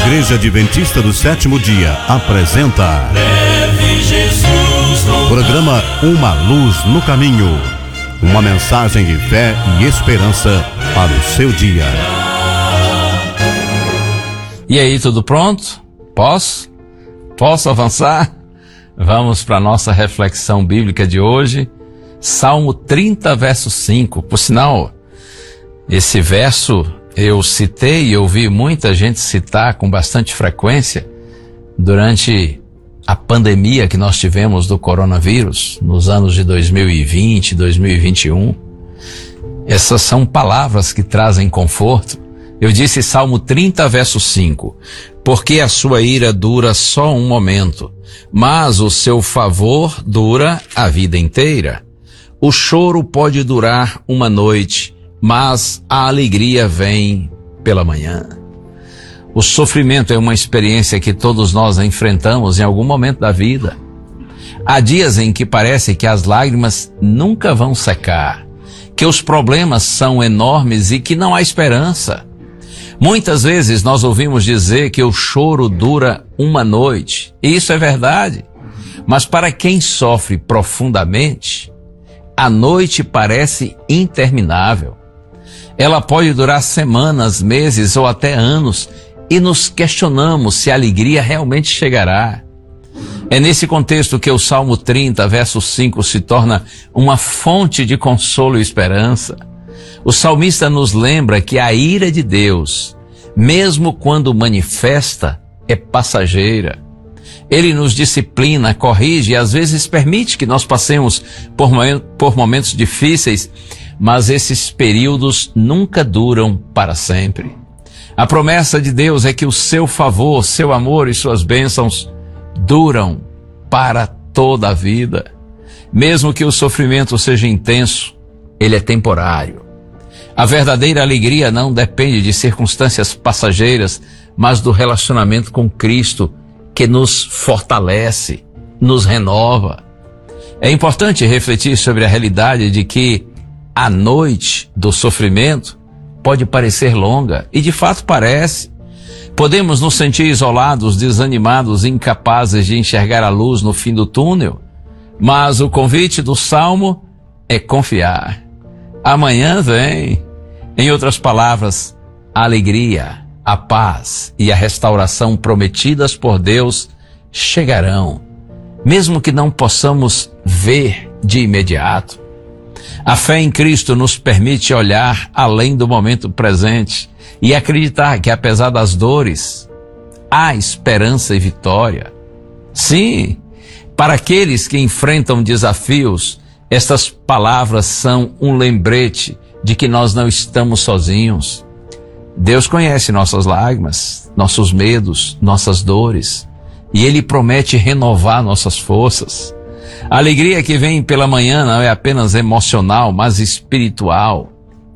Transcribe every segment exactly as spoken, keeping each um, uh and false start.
Igreja Adventista do Sétimo Dia apresenta Leve Jesus no programa Uma Luz no Caminho, uma mensagem de fé e esperança para o seu dia. E aí, tudo pronto? Posso? Posso avançar? Vamos para a nossa reflexão bíblica de hoje, Salmo trinta, verso cinco. Por sinal, esse verso eu citei e ouvi muita gente citar com bastante frequência durante a pandemia que nós tivemos do coronavírus, nos anos de dois mil e vinte, dois mil e vinte e um. Essas são palavras que trazem conforto. Eu disse Salmo trinta, verso cinco, porque a sua ira dura só um momento, mas o seu favor dura a vida inteira. O choro pode durar uma noite, mas a alegria vem pela manhã. O sofrimento é uma experiência que todos nós enfrentamos em algum momento da vida. Há dias em que parece que as lágrimas nunca vão secar, que os problemas são enormes e que não há esperança. Muitas vezes nós ouvimos dizer que o choro dura uma noite, e isso é verdade. Mas para quem sofre profundamente, a noite parece interminável. Ela pode durar semanas, meses ou até anos, e nos questionamos se a alegria realmente chegará. É nesse contexto que o Salmo trinta, verso cinco, se torna uma fonte de consolo e esperança. O salmista nos lembra que a ira de Deus, mesmo quando manifesta, é passageira. Ele nos disciplina, corrige e às vezes permite que nós passemos por, por momentos difíceis, mas esses períodos nunca duram para sempre. A promessa de Deus é que o seu favor, seu amor e suas bênçãos duram para toda a vida. Mesmo que o sofrimento seja intenso, ele é temporário. A verdadeira alegria não depende de circunstâncias passageiras, mas do relacionamento com Cristo, que nos fortalece, nos renova. É importante refletir sobre a realidade de que a noite do sofrimento pode parecer longa, e de fato parece. Podemos nos sentir isolados, desanimados, incapazes de enxergar a luz no fim do túnel, mas o convite do Salmo é confiar. Amanhã vem. Em outras palavras, a alegria, a paz e a restauração prometidas por Deus chegarão, mesmo que não possamos ver de imediato. A fé em Cristo nos permite olhar além do momento presente e acreditar que, apesar das dores, há esperança e vitória. Sim, para aqueles que enfrentam desafios, estas palavras são um lembrete de que nós não estamos sozinhos. Deus conhece nossas lágrimas, nossos medos, nossas dores, e Ele promete renovar nossas forças. A alegria que vem pela manhã não é apenas emocional, mas espiritual.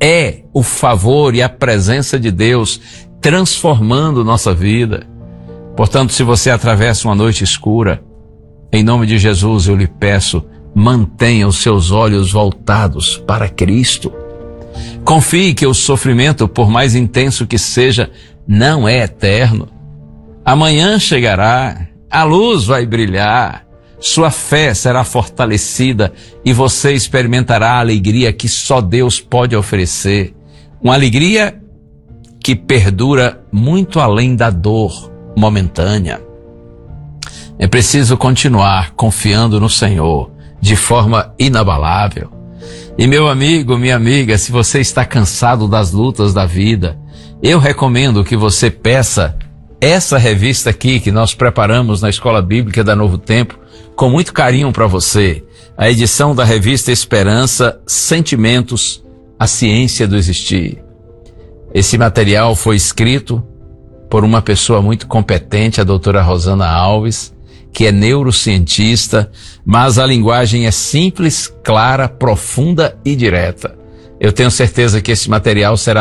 É o favor e a presença de Deus transformando nossa vida. Portanto, se você atravessa uma noite escura, em nome de Jesus eu lhe peço, mantenha os seus olhos voltados para Cristo. Confie que o sofrimento, por mais intenso que seja, não é eterno. Amanhã chegará, a luz vai brilhar, sua fé será fortalecida e você experimentará a alegria que só Deus pode oferecer. Uma alegria que perdura muito além da dor momentânea. É preciso continuar confiando no Senhor de forma inabalável. E meu amigo, minha amiga, se você está cansado das lutas da vida, eu recomendo que você peça essa revista aqui que nós preparamos na Escola Bíblica da Novo Tempo, com muito carinho para você. A edição da revista Esperança, Sentimentos, a Ciência do Existir. Esse material foi escrito por uma pessoa muito competente, a doutora Rosana Alves, que é neurocientista, mas a linguagem é simples, clara, profunda e direta. Eu tenho certeza que esse material será